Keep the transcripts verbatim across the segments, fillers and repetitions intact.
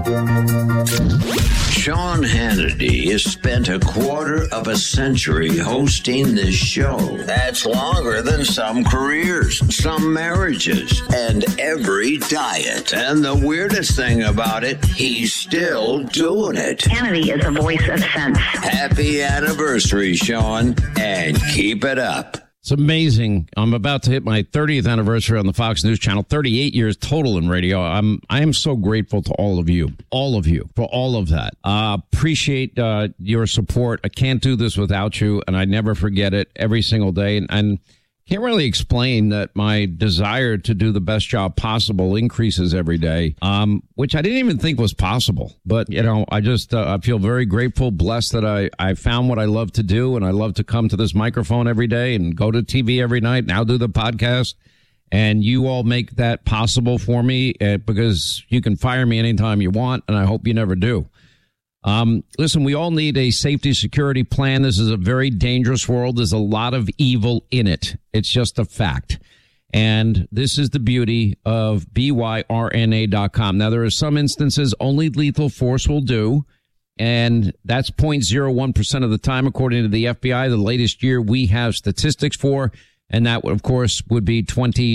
Sean Hannity has spent a quarter of a century hosting this show. That's longer than some careers, some marriages, and every diet. And the weirdest thing about it, he's still doing it. Hannity is a voice of sense. Happy anniversary, Sean, and keep it up. It's amazing. I'm about to hit my thirtieth anniversary on the Fox News Channel, thirty-eight years total in radio. I'm I am so grateful to all of you, all of you, for all of that. Uh, appreciate uh, your support. I can't do this without you, and I never forget it every single day. And, and can't really explain that my desire to do the best job possible increases every day, um, which I didn't even think was possible. But, you know, I just uh, I feel very grateful, blessed that I, I found what I love to do. And I love to come to this microphone every day and go to T V every night. Now do the podcast. And you all make that possible for me uh, because you can fire me anytime you want. And I hope you never do. Um, listen, we all need a safety security plan. This is a very dangerous world. There's a lot of evil in it. It's just a fact. And this is the beauty of B Y R N A dot com. Now, there are some instances only lethal force will do. And that's zero point zero one percent of the time, according to the F B I, the latest year we have statistics for. And that, of course, would be twenty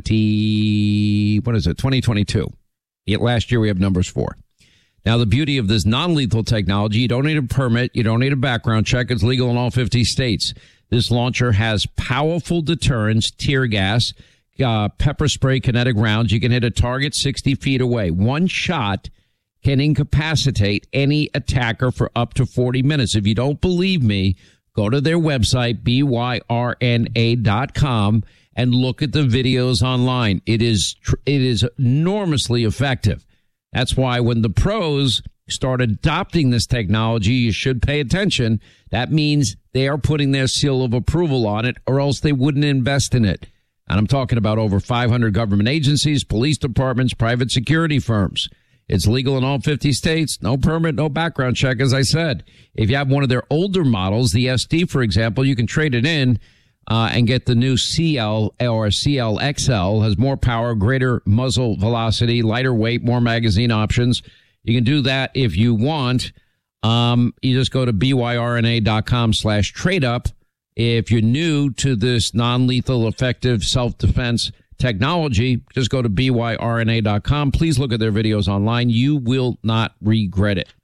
twenty. What is it? twenty twenty-two. Yet last year we have numbers for. Now, the beauty of this non-lethal technology, you don't need a permit. You don't need a background check. It's legal in all fifty states. This launcher has powerful deterrents, tear gas, uh, pepper spray, kinetic rounds. You can hit a target sixty feet away. One shot can incapacitate any attacker for up to forty minutes. If you don't believe me, go to their website, B Y R N A dot com, and look at the videos online. It is tr- it is enormously effective. That's why when the pros start adopting this technology, you should pay attention. That means they are putting their seal of approval on it, or else they wouldn't invest in it. And I'm talking about over five hundred government agencies, police departments, private security firms. It's legal in all fifty states. No permit, no background check, as I said. If you have one of their older models, the S D, for example, you can trade it in uh, and get the new C L or C L X L. Has more power, greater muzzle velocity, lighter weight, more magazine options. You can do that if you want. Um, you just go to B Y R N A dot com slash trade up. If you're new to this non-lethal, effective self-defense technology, just go to B Y R N A dot com. Please look at their videos online. You will not regret it.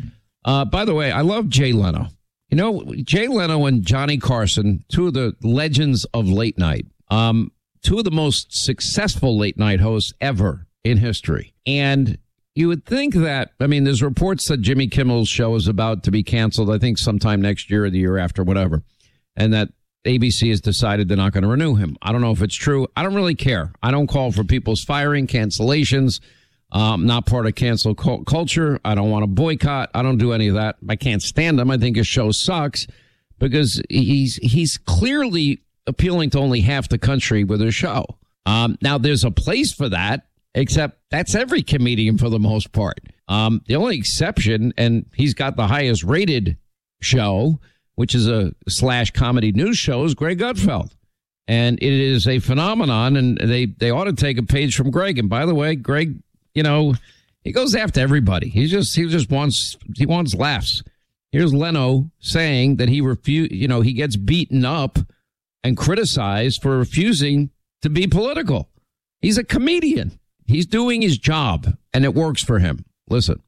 Uh, by the way, I love Jay Leno. You know, Jay Leno and Johnny Carson, two of the legends of late night, um, two of the most successful late night hosts ever in history. And you would think that, I mean, there's reports that Jimmy Kimmel's show is about to be canceled, I think sometime next year or the year after, whatever, and that A B C has decided they're not going to renew him. I don't know if it's true. I don't really care. I don't call for people's firing, cancellations. Um, not part of cancel cu- culture. I don't want to boycott. I don't do any of that. I can't stand him. I think his show sucks because he's he's clearly appealing to only half the country with his show. Um, now, there's a place for that, except that's every comedian for the most part. Um, the only exception, and he's got the highest rated show, which is a slash comedy news show, is Greg Gutfeld. And it is a phenomenon, and they, they ought to take a page from Greg. And by the way, Greg, you know, he goes after everybody. He just he just wants he wants laughs. Here's Leno saying that he refu- you know, he gets beaten up and criticized for refusing to be political. He's a comedian. He's doing his job, and it works for him. Listen.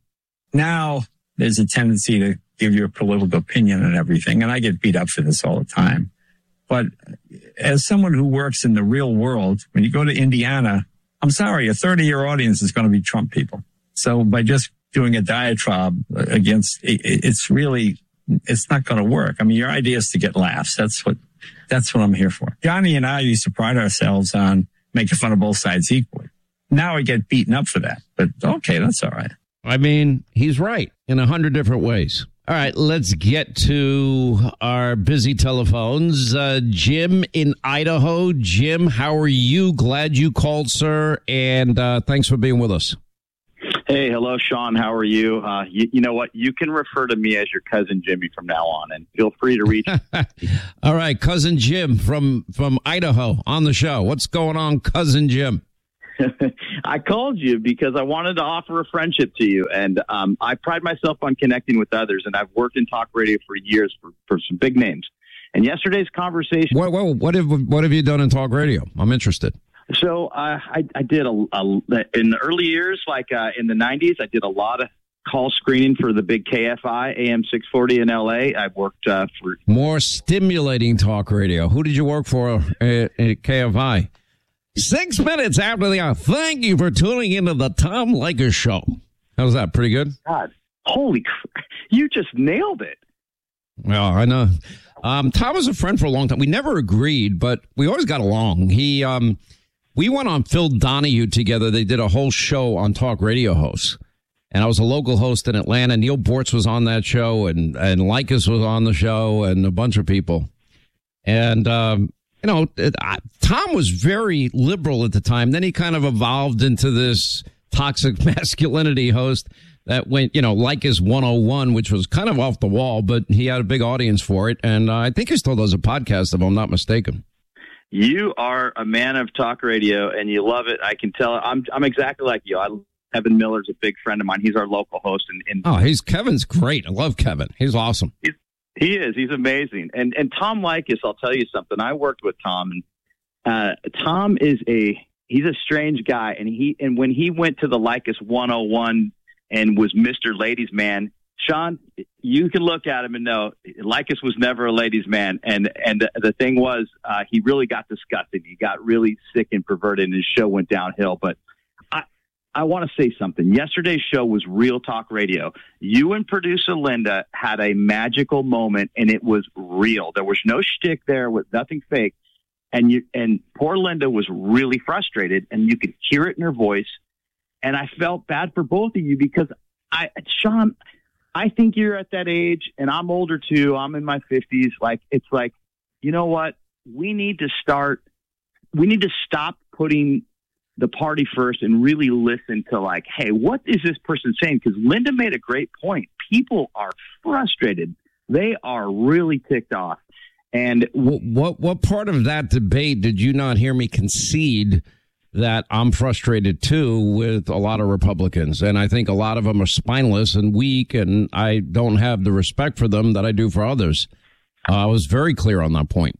Now there's a tendency to give your political opinion and everything, and I get beat up for this all the time. But as someone who works in the real world, when you go to Indiana, I'm sorry, a third of your audience is going to be Trump people. So by just doing a diatribe against, it's really, it's not going to work. I mean, your idea is to get laughs. That's what, that's what I'm here for. Johnny and I used to pride ourselves on making fun of both sides equally. Now I get beaten up for that, but okay, that's all right. I mean, he's right in a hundred different ways. All right, let's get to our busy telephones. Uh, Jim in Idaho. Jim, how are you? Glad you called, sir, and uh, thanks for being with us. Hey, hello, Sean. How are you? Uh, you? You know what? You can refer to me as your cousin Jimmy from now on, and feel free to reach. All right, cousin Jim from, from Idaho on the show. What's going on, cousin Jim? I called you because I wanted to offer a friendship to you, and um, I pride myself on connecting with others, and I've worked in talk radio for years for, for some big names. And yesterday's conversation... What, what, what, have, what have you done in talk radio? I'm interested. So uh, I, I did, a, a in the early years, like uh, in the nineties, I did a lot of call screening for the big K F I, A M six forty in L A. I worked uh, for... More stimulating talk radio. Who did you work for at, at K F I? Six minutes after the hour. Thank you for tuning into the Tom Leykis Show. How's that? Pretty good? God, holy crap. You just nailed it. Well, I know. Um, Tom was a friend for a long time. We never agreed, but we always got along. He, um, we went on Phil Donahue together. They did a whole show on talk radio hosts. And I was a local host in Atlanta. Neil Bortz was on that show, and, and Leykis was on the show, and a bunch of people. And, um, you know, it, I, Tom was very liberal at the time. Then he kind of evolved into this toxic masculinity host that went, you know, Leykis one oh one, which was kind of off the wall, but he had a big audience for it. And uh, I think he still does a podcast, if I'm not mistaken. You are a man of talk radio, and you love it. I can tell. I'm I'm exactly like you. I Kevin Miller's a big friend of mine. He's our local host. And, and oh, he's Kevin's great. I love Kevin. He's awesome. He's, he is. He's amazing. And and Tom Leykis, I'll tell you something. I worked with Tom, and uh, Tom is a he's a strange guy. And he and when he went to the Leykis one oh one and was Mister Ladies Man, Sean, you can look at him and know Leykis was never a ladies' man. And and the thing was, uh, he really got disgusted. He got really sick and perverted, and his show went downhill. But I want to say something. Yesterday's show was real talk radio. You and producer Linda had a magical moment, and it was real. There was no shtick there, with nothing fake. And you and poor Linda was really frustrated, and you could hear it in her voice. And I felt bad for both of you because I, Sean, I think you're at that age, and I'm older too. I'm in my fifties. Like, it's like, you know what? We need to start. We need to stop putting the party first and really listen to, like, hey, what is this person saying? Because Linda made a great point. People are frustrated. They are really ticked off. And what, what what part of that debate did you not hear me concede that I'm frustrated too with a lot of Republicans? And I think a lot of them are spineless and weak, and I don't have the respect for them that I do for others. Uh, I was very clear on that point.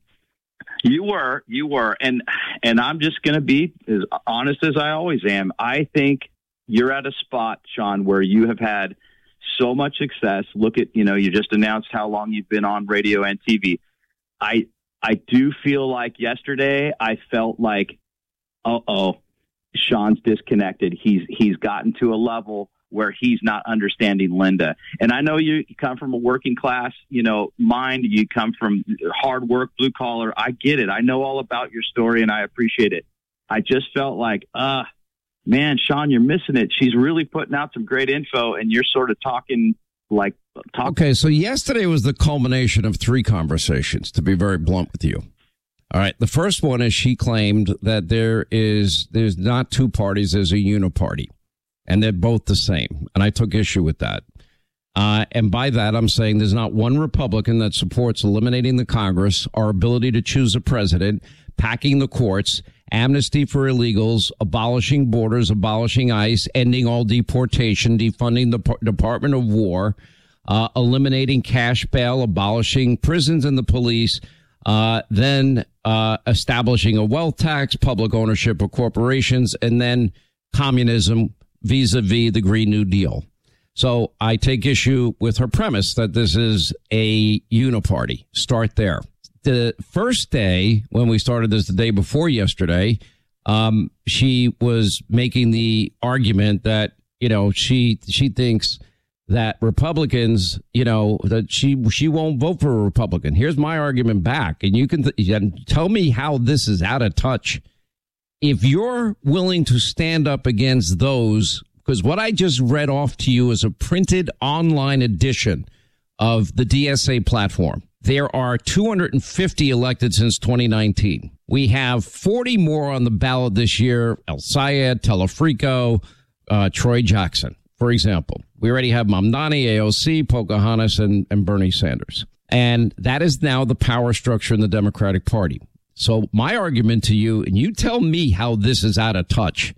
You were, you were. And, and I'm just going to be as honest as I always am. I think you're at a spot, Sean, where you have had so much success. Look at, you know, you just announced how long you've been on radio and T V. I, I do feel like yesterday I felt like, uh-oh, Sean's disconnected. He's, he's gotten to a level where he's not understanding Linda. And I know you, you come from a working class, you know, mind. You come from hard work, blue collar. I get it. I know all about your story, and I appreciate it. I just felt like, uh, man, Sean, you're missing it. She's really putting out some great info, and you're sort of talking like... Talk- okay, so yesterday was the culmination of three conversations, to be very blunt with you. All right, the first one is she claimed that there is there's not two parties, there's a uniparty. And they're both the same. And I took issue with that. Uh, and by that, I'm saying there's not one Republican that supports eliminating the Congress, our ability to choose a president, packing the courts, amnesty for illegals, abolishing borders, abolishing ICE, ending all deportation, defunding the P- Department of War, uh, eliminating cash bail, abolishing prisons and the police, uh, then uh, establishing a wealth tax, public ownership of corporations, and then communism vis-a-vis the Green New Deal. So I take issue with her premise that this is a uniparty. Start there. The first day when we started this, the day before yesterday, um, she was making the argument that, you know, she she thinks that Republicans, you know, that she she won't vote for a Republican. Here's my argument back, and you can th- and tell me how this is out of touch. If you're willing to stand up against those, because what I just read off to you is a printed online edition of the D S A platform. There are two hundred fifty elected since twenty nineteen. We have forty more on the ballot this year. El Sayed, Telefrico, uh, Troy Jackson, for example. We already have Mamdani, A O C, Pocahontas, and, and Bernie Sanders. And that is now the power structure in the Democratic Party. So my argument to you, and you tell me how this is out of touch,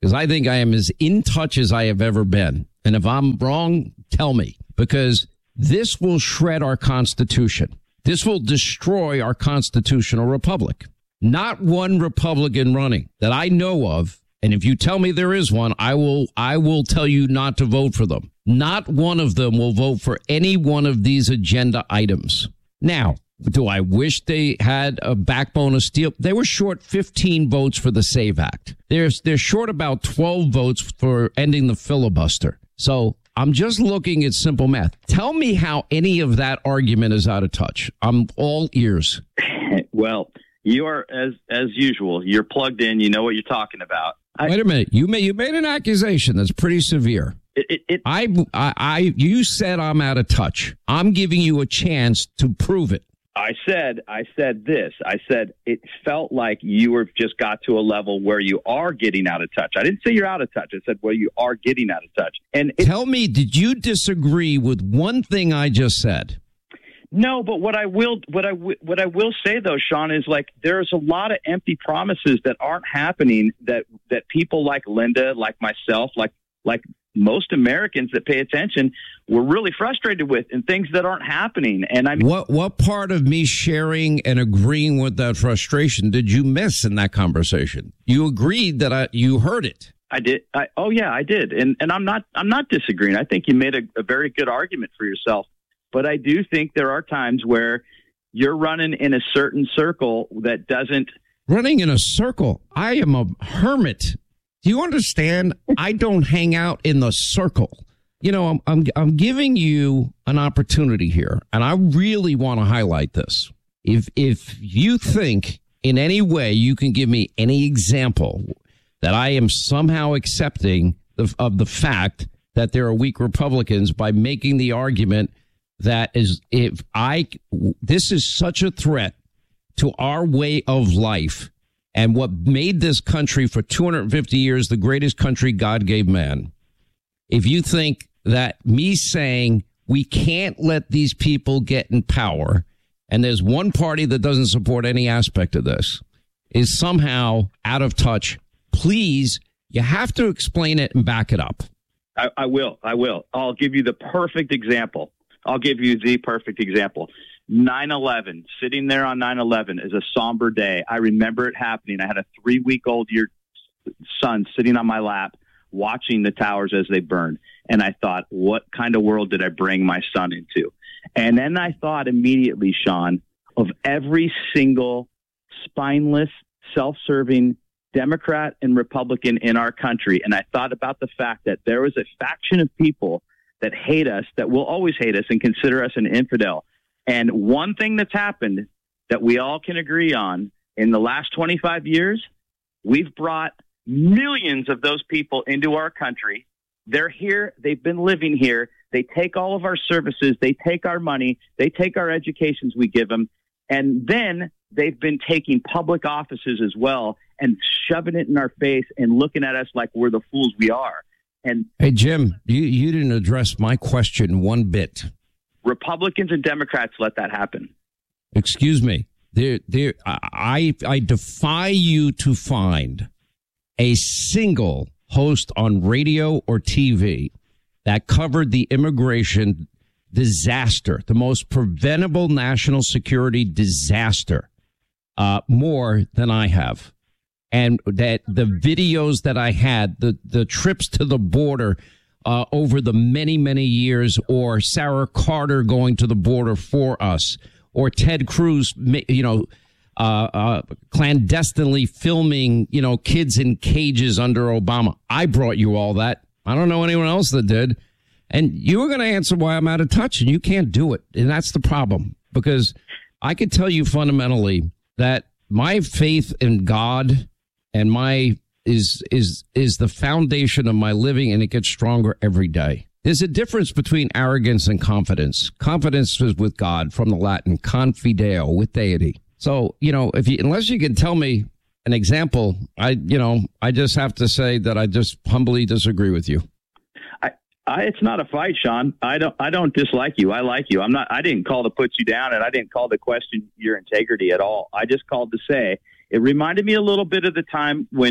because I think I am as in touch as I have ever been. And if I'm wrong, tell me, because this will shred our Constitution. This will destroy our constitutional republic. Not one Republican running that I know of. And if you tell me there is one, I will I will tell you not to vote for them. Not one of them will vote for any one of these agenda items. Now, do I wish they had a backbone of steel? They were short fifteen votes for the SAVE Act. They're, they're short about twelve votes for ending the filibuster. So I'm just looking at simple math. Tell me how any of that argument is out of touch. I'm all ears. Well, you are, as as usual, you're plugged in. You know what you're talking about. I, Wait a minute. You made you made an accusation that's pretty severe. It, it, it, I, I, I, you said I'm out of touch. I'm giving you a chance to prove it. I said, I said this. I said it felt like you were just got to a level where you are getting out of touch. I didn't say you're out of touch. I said where you are getting out of touch. And it, tell me, did you disagree with one thing I just said? No, but what I will, what I what I will say though, Sean, is like there's a lot of empty promises that aren't happening. That that people like Linda, like myself, like like most Americans that pay attention, were really frustrated with, and things that aren't happening. And I mean, what what part of me sharing and agreeing with that frustration did you miss in that conversation? You agreed that I you heard it. I did. I, oh yeah, I did. And and I'm not I'm not disagreeing. I think you made a, a very good argument for yourself. But I do think there are times where you're running in a certain circle that doesn't... Running in a circle? I am a hermit. Do you understand? I don't hang out in the circle. You know, I'm, I'm, I'm giving you an opportunity here, and I really want to highlight this. If, if you think in any way you can give me any example that I am somehow accepting of, of the fact that there are weak Republicans by making the argument that is, if I, this is such a threat to our way of life and what made this country for two hundred fifty years the greatest country God gave man. If you think that me saying we can't let these people get in power, and there's one party that doesn't support any aspect of this, is somehow out of touch, please, you have to explain it and back it up. I, I will. I will. I'll give you the perfect example. I'll give you the perfect example. nine eleven, sitting there on nine eleven is a somber day. I remember it happening. I had a three-week-old year son sitting on my lap watching the towers as they burned. And I thought, what kind of world did I bring my son into? And then I thought immediately, Sean, of every single spineless, self-serving Democrat and Republican in our country. And I thought about the fact that there was a faction of people that hate us, that will always hate us and consider us an infidel. And one thing that's happened that we all can agree on in the last twenty-five years, we've brought millions of those people into our country. They're here. They've been living here. They take all of our services. They take our money. They take our educations we give them. And then they've been taking public offices as well and shoving it in our face and looking at us like we're the fools we are. And hey, Jim, you, you didn't address my question one bit. Republicans and Democrats let that happen. Excuse me. There, there. I, I defy you to find a single host on radio or T V that covered the immigration disaster, the most preventable national security disaster, uh, more than I have. And that the videos that I had, the, the trips to the border uh, over the many, many years, or Sarah Carter going to the border for us, or Ted Cruz, you know, uh, uh, clandestinely filming, you know, kids in cages under Obama. I brought you all that. I don't know anyone else that did. And you were going to answer why I'm out of touch, and you can't do it. And that's the problem, because I could tell you fundamentally that my faith in God and my is is is the foundation of my living, and it gets stronger every day. There's a difference between arrogance and confidence. Confidence is with God, from the Latin confideo, with deity. So, you know, if you unless you can tell me an example, I you know, I just have to say that I just humbly disagree with you. I, I it's not a fight, Sean. I don't I don't dislike you. I like you. I'm not I didn't call to put you down, and I didn't call to question your integrity at all. I just called to say it reminded me a little bit of the time when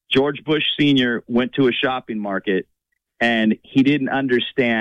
George Bush Senior went to a shopping market and he didn't understand